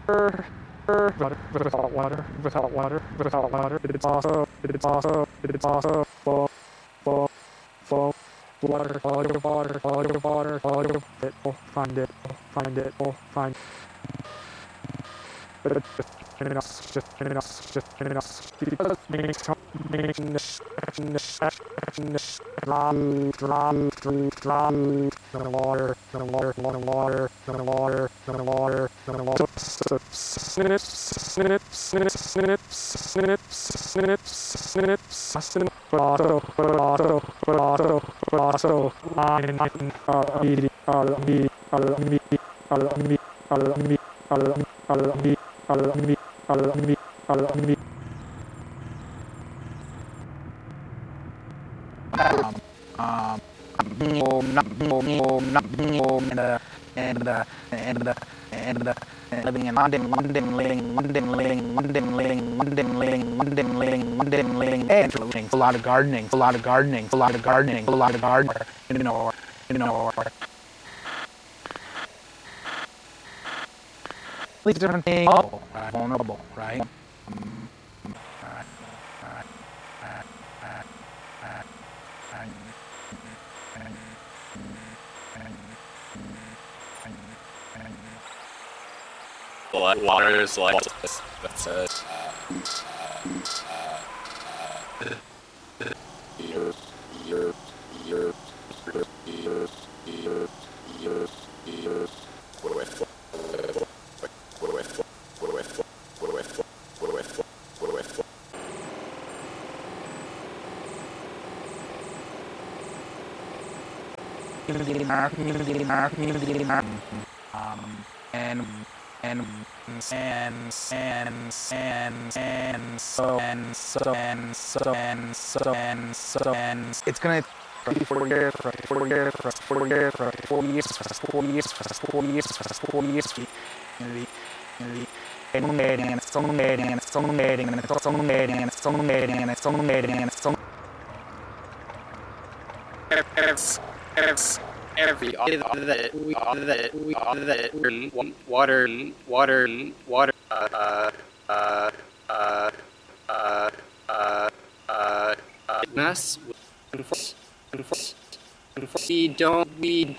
living in London, and a lot of gardening, these different things, vulnerable, right? Water is like that's it. It's gonna be 4 years, 4 years, 4 years, 4 years, 4 years, 4 years, 4 years, every water mess we don't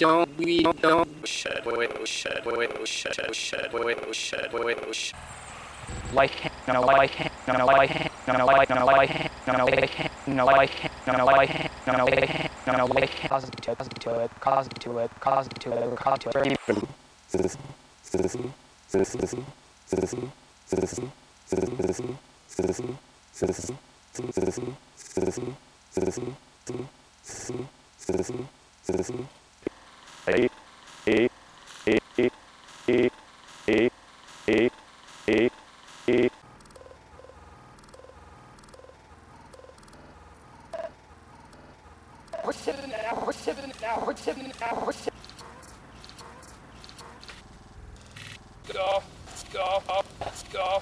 Let's go.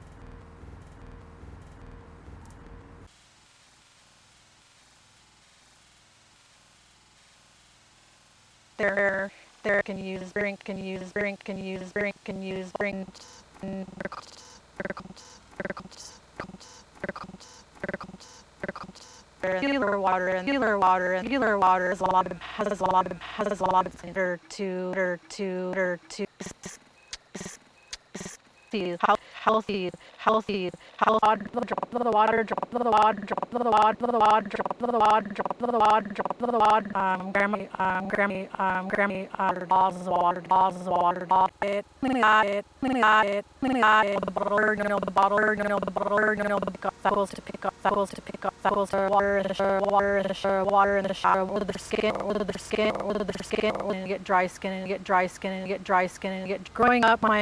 There can use drink, regular water and regular water has a lot of healthy water in the shower with their skin and get dry skin. Growing up my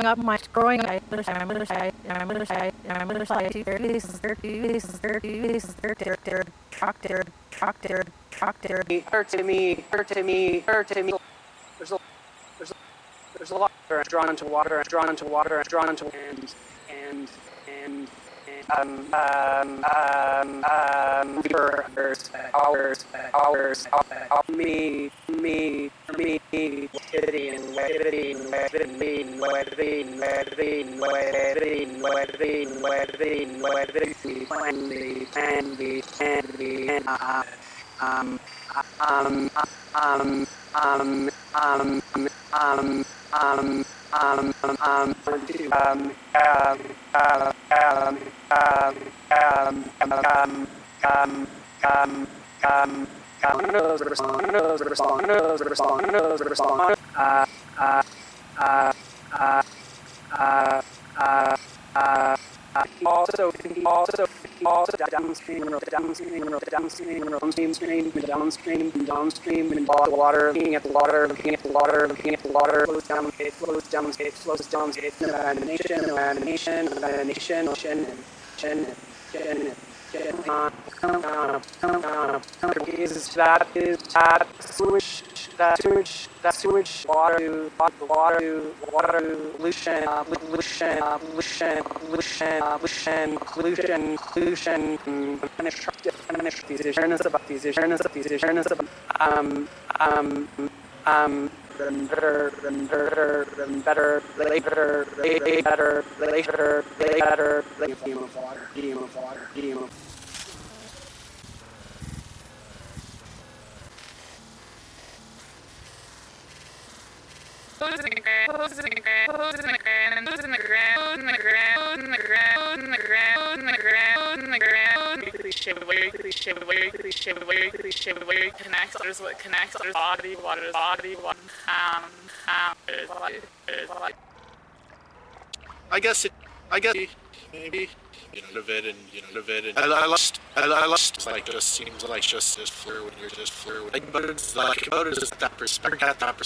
hurt to me. There's a lot drawn into water and downstream, and water, looking at the water, flows down, flows down, animation, is that sewage water pollution, medium of I guess maybe of it and of it and I lost like just seems like just flair when you're just flair but it's like about it is that perspective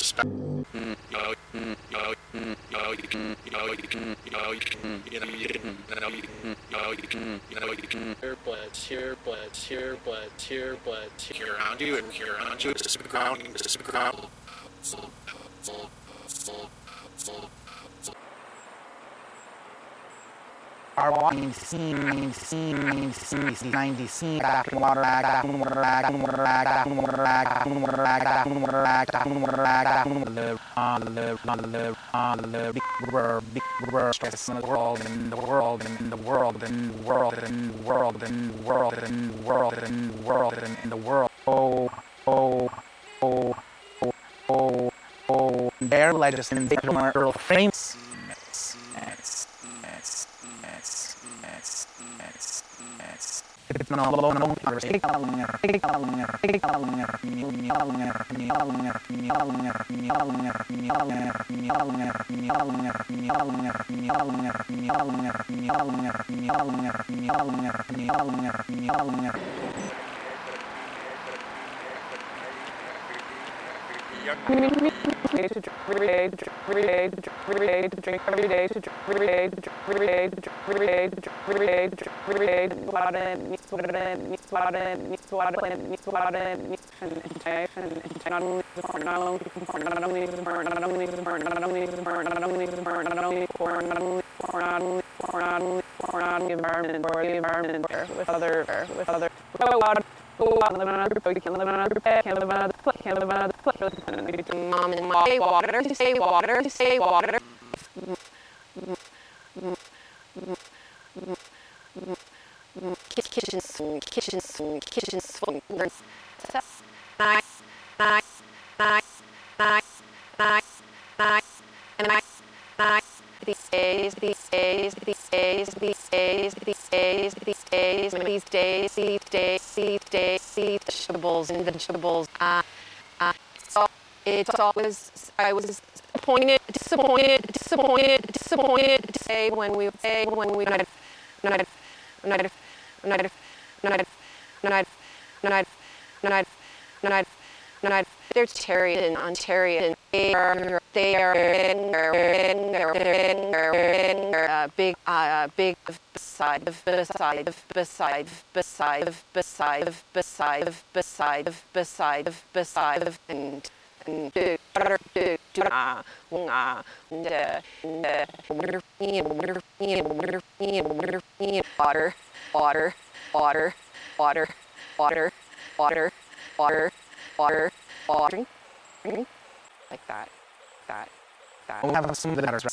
here around you and here around you just grounding Are walking scene back in water stress in the world and the world and the world and the world and the world and the world and the world and the world and the world their legislative frames it's not alone conversation. Mom and water to say water to say water. Kitchen these days, vegetables and vegetables. So it's always, I was disappointed to say when we they're Ontario, they are big beside and water, like that. We'll have some that are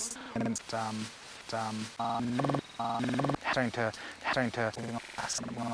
starting to